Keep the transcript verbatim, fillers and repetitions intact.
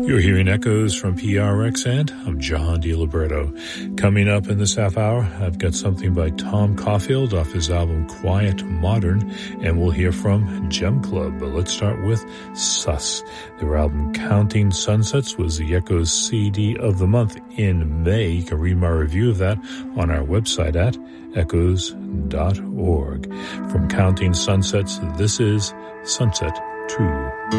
You're hearing echoes from P R X, and I'm John DiLiberto. Coming up in this half hour, I've got something by Tom Caulfield off his album Quiet Modern, and we'll hear from Gem Club. But let's start with Sus. Their album Counting Sunsets was the Echoes C D of the month in May. You can read my review of that on our website at echoes dot org. From Counting Sunsets, this is Sunset two.